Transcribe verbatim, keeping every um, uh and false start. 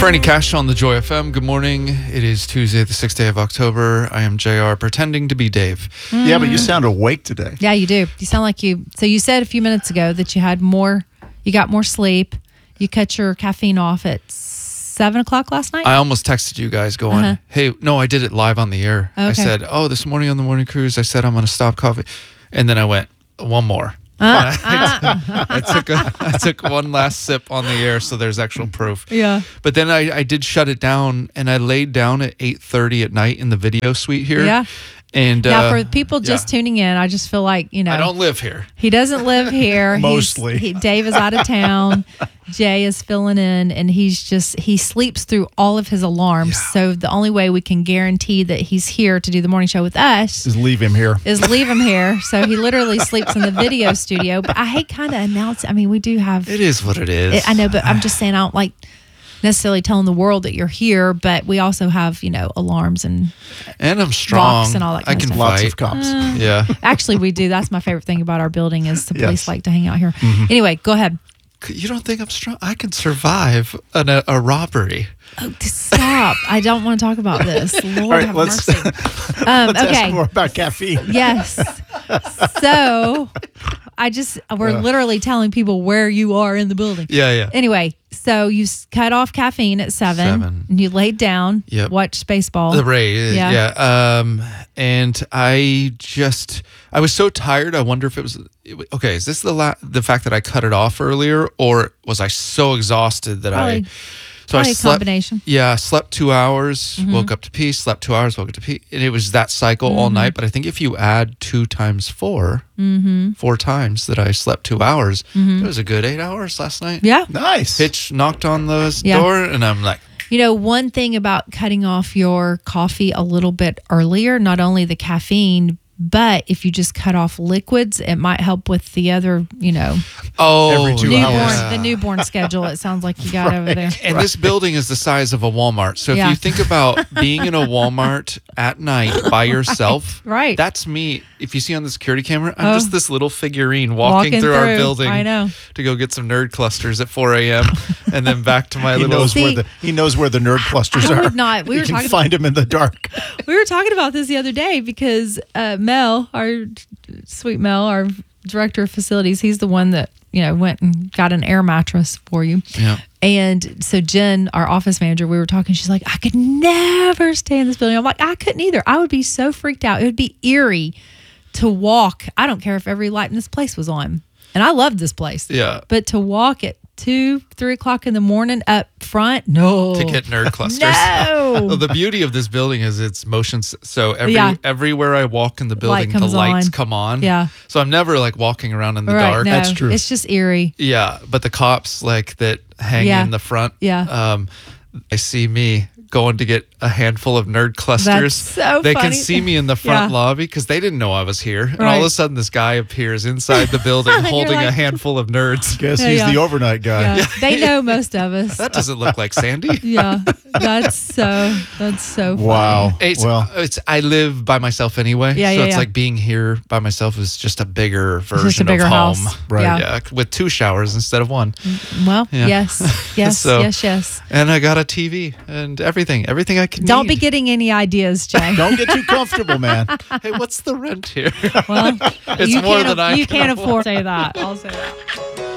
Franny Cash on the Joy F M. Good morning. It is Tuesday, the sixth day of October. I am J R pretending to be Dave. Mm. Yeah, but you sound awake today. Yeah, you do. You sound like you. So you said a few minutes ago that you had more, you got more sleep. You cut your caffeine off at seven o'clock last night? I almost texted you guys going, uh-huh. hey, no, I did it live on the air. Okay. I said, oh, this morning on the morning cruise, I said I'm going to stop coffee. And then I went, one more. Uh, I, I took a, I took one last sip on the air, so there's actual proof. Yeah. But then I, I did shut it down, and I laid down at eight thirty at night in the video suite here. Yeah. And now, uh, for people just yeah. tuning in, I just feel like, you know. I don't live here. He doesn't live here. Mostly. He's, he, Dave is out of town. Jay is filling in, and he's just, he sleeps through all of his alarms. Yeah. So the only way we can guarantee that he's here to do the morning show with us Just leave him here. is leave him here. So he literally sleeps in the video studio. But I hate kind of announcing. I mean, we do have. It is what it is. It, I know, but I'm just saying I don't like necessarily telling the world that you're here, but we also have, you know, alarms and and I'm strong. locks and all that I kind can of Lots fight. of cops. Uh, Yeah. Actually, we do. That's my favorite thing about our building is the police Yes. like to hang out here. Anyway, go ahead. You don't think I'm strong? I can survive an, a, a robbery. Oh, stop. I don't want to talk about this. Lord All right, have let's, mercy. Um, let's okay. ask more about caffeine. Yes. So I just, we're Uh. literally telling people where you are in the building. Yeah, yeah. Anyway, so you s- cut off caffeine at seven. Seven. And you laid down, Yep. watched Spaceball. The Ray, Yeah. yeah. yeah. Um, and I just, I was so tired. I wonder if it was, it, wa- okay, is this the la- the fact that I cut it off earlier, or was I so exhausted that Probably- I, so I probably a slept, combination. yeah, I slept two hours, Mm-hmm. woke up to pee, slept two hours, woke up to pee, and it was that cycle all Mm-hmm. night. But I think if you add two times four, Mm-hmm. four times that I slept two hours, it was a good eight hours last night. Yeah. Nice. Hitch knocked on the Yeah. door, and I'm like, You know, one thing about cutting off your coffee a little bit earlier, not only the caffeine, but if you just cut off liquids, it might help with the other, you know, oh, Every two newborn, hours. the newborn schedule. It sounds like you got over there. And this building is the size of a Walmart. So if Yeah. you think about being in a Walmart at night by yourself, Right. that's me. If you see on the security camera, I'm Oh. just this little figurine walking, Walking through, our through. building I know. to go get some nerd clusters at four a.m. and then back to my he little... knows See- where the he knows where the nerd clusters I are. would not. We you were can talking- find them in the dark. We were talking about this the other day because uh, Mel, our sweet Mel, our director of facilities, he's the one that, you know, went and got an air mattress for you. Yeah. And so Jen, our office manager, we were talking. She's like, I could never stay in this building. I'm like, I couldn't either. I would be so freaked out. It would be eerie to walk. I don't care if every light in this place was on. And I loved this place. Yeah. But to walk at two, three o'clock in the morning up front, no. To get nerd clusters. No. Well, the beauty of this building is it's motion. s- So every Yeah. everywhere I walk in the building, the comes lights on. come on. Yeah. So I'm never like walking around in the Right, dark. no, That's true. It's just eerie. Yeah, but the cops like that hang Yeah. in the front. Yeah. Um, they see me going to get a handful of nerd clusters. so they can funny. see me in the front Yeah. lobby because they didn't know I was here. And all Right. of a sudden, this guy appears inside the building And you're holding a like- handful of nerds. Guess Yeah, he's yeah. the overnight guy. Yeah. They know most of us. That doesn't look like Sandy. Yeah. That's so, that's so funny. Wow. It's, well, it's I live by myself anyway. Yeah, so yeah, it's yeah. like being here by myself is just a bigger version Just a bigger of home. house. Right. Yeah. Yeah, with two showers instead of one. Well, Yeah. yes, yes, So- yes, yes. And I got a T V and everything. Everything I can Don't be need. getting any ideas, Jay. don't get too comfortable, man. Hey, what's the rent here? Well, It's you more can't, than I you can can't afford. afford to say that. I'll say that.